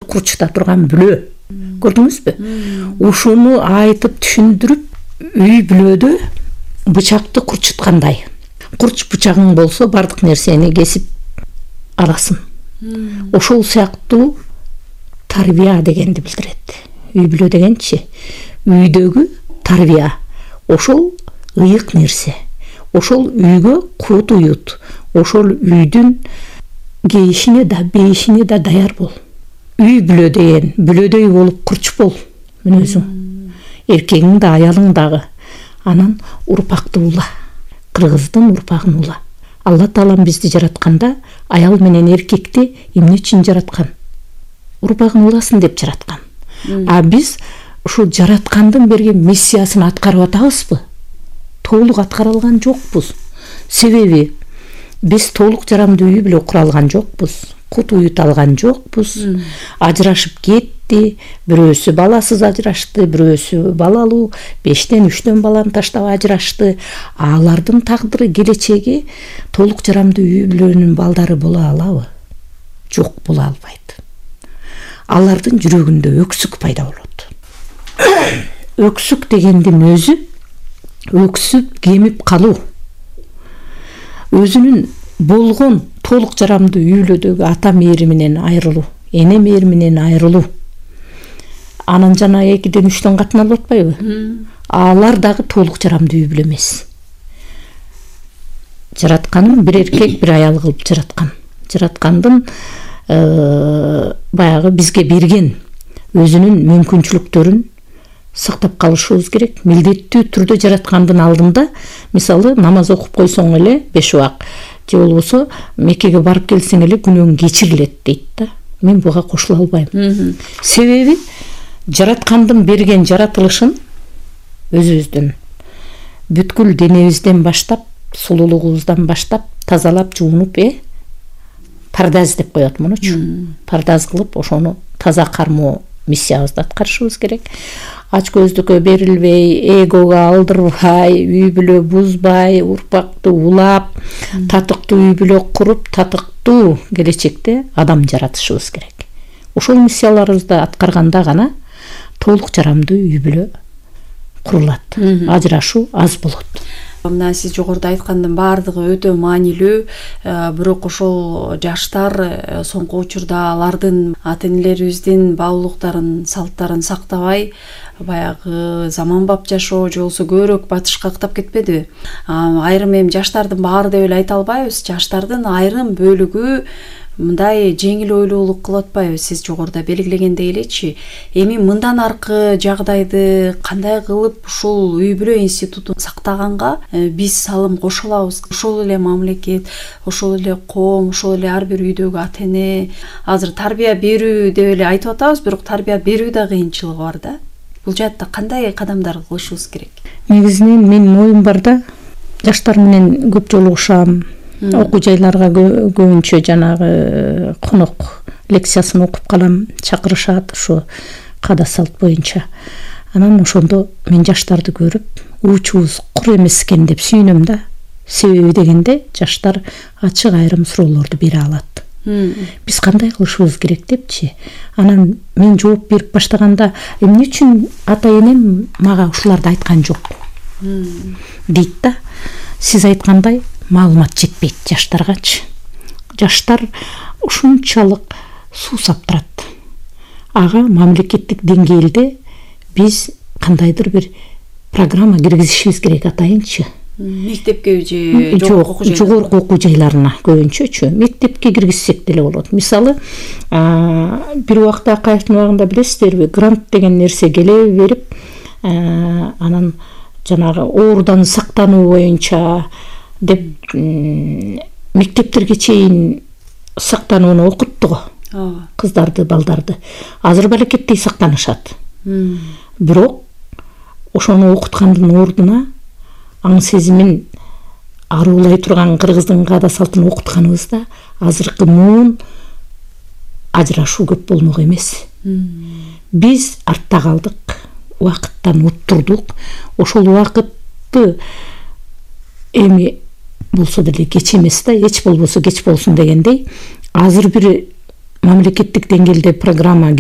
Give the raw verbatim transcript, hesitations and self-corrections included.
курчута турган бүлө. Көрдүңүзбү? Ошону айтып түшүндүрүп, үй бүлөдө бычакты курчуткандай. Курч бычагың болсо бардык нерсени кесип аласың. Ошол сыяктуу тарбия дегенди билдирет. Үй бүлө дегенчи үйдөгү тарбия. Ошол ыйык нерсе. Ошол үйгө кут уют. Ошол үйдүн кейишине да, бейишине да даяр бол. Үй бүлө деген бүлөдөй болуп курч бол. Мына өзүң. Эркегиң да, аялың дагы. Анан урпакты ула. Кыргыздын урпагын ула. Алла Таалам бизди жаратканда аял менен эркекти эмне үчүн жараткан? Урпагын уласын деп жараткан. А биз ушул жараткандын берген миссиясын аткарып атабызбы? Толук аткара алган жокпуз. Себеби биз толук жарамдуу үй бүлө кура алган жокпуз. Кут уют алган жокпуз. Ажырашып кетти, бирөөсү баласыз ажырашты, бирөөсү балалуу, бештен үчтөн баланы таштап ажырашты. Алардын тагдыры, келечеги толук жарамдуу үй бүлөнүн балдары боло алабы? Жок, боло албайт. Алардын жүрөгүндө өксүк пайда болот. Өксүк дегендин өзү өксүп кемип калуу. Өзүнүн болгон толук жарамдуу үй бүлөдөгү ата мээриминен айрылуу, эне мээриминен айрылуу. Анан жана экиден үчтөн катын алып атпайбы? Алар дагы толук жарамдуу үй бүлө эмес. Жаратканын бир эркек, бир аял кылып жараткан. Жараткандын баягы бизге берген өзүнүн мүмкүнчүлүктөрүн сактап калышыбыз керек. Милдеттүү түрдө жараткандын алдында, мисалы, намаз окуп койсоң эле беш убак, же болбосо Меккеге барып келсең эле күнөөң кечирилет дейт да. Мен буга кошула албайм. Себеби жараткандын берген жаратылышын өзүбүздүн бүткүл денебизден баштап, сулуулугубуздан баштап тазалап, жуунуп, э пардаз деп коет мунучу. Пардаз кылып, ошону таза кармоо миссиябызды аткарышыбыз керек. Ач көздүккө берилбей, эгого алдырбай, үй бүлө бузбай, урпакты улап, татыктуу үй бүлө куруп, татыктуу келечекте адам жаратышыбыз керек. Ошол миссияларыбызды аткарганда гана толук жарамдуу үй бүлө курулат. Ажырашуу аз болот. Мына сиз жогоруда айткандын баардыгы өтө маанилүү, бирок ошол жаштар соңку учурда алардын ата-энелерибиздин баалуулуктарын, салттарын сактабай, баягы заманбап жашоо же болбосо көбүрөөк батышка актап кетпедиби? Айрым эми жаштардын баары деп эле айта албайбыз. Жаштардын айрым бөлүгү мындай жеңил ойлуулук кылып атпайбы? Сиз жогоруда белгилегендей элечи, эми мындан аркы жагдайды кандай кылып ушул үй бүлө институтун сактаганга биз салым кошо алабыз? Ошол эле мамлекет, ошол эле коом, ошол эле ар бир үйдөгү ата-эне, азыр тарбия берүү деп эле айтып атабыз, бирок тарбия берүү да кыйынчылыгы бар да. Бул жаатта кандай кадамдар кылышыбыз керек? Негизинен менин оюм бар да, жаштар менен көп жолугушам. Окуу жайларга көбүнчө жанагы конок лекциясын окуп калам, чакырышат ошо када салт боюнча. Анан ошондо мен жаштарды көрүп, уучубуз кур эмес экен деп сүйүнөм да. Себеби дегенде жаштар ачык айрым суроолорду бере алат. Биз кандай кылышыбыз керек депчи. Анан мен жооп берип баштаганда, эмне үчүн ата-энем мага ушуларды айткан жок? Дейт да. Сиз айткандай маалымат жетпейт жаштаргачы. Жаштар ушунчалык суу саптырат. Ага мамлекеттик деңгээлде биз кандайдыр бир программа киргизишибиз керек атайынчы. Мектепке же жогорку окуу жайларына көбүнчөчү. Мектепке киргизсек деле болот. Мисалы, бир убакта Акаевдин убагында билесиздерби, грант деген нерсе келе берип, анан жанагы оорудан сактануу боюнча деп мектептерге чейин сактанууну окутту го. Кыздарды, балдарды. Азыр балекеттей сактанышат. Бирок ошону окуткандын ордуна аң сезимин аруулай турган кыргыздын каада салтын окутканыбызда азыркы муун ажырашуу көп болмок эмес. Биз артта калдык, убакыттан уттурдук. Ошол убакытты эми болсо деле кеч эмес да, эч болбосо кеч болсун дегендей, азыр бир мамлекеттик деңгээлде программа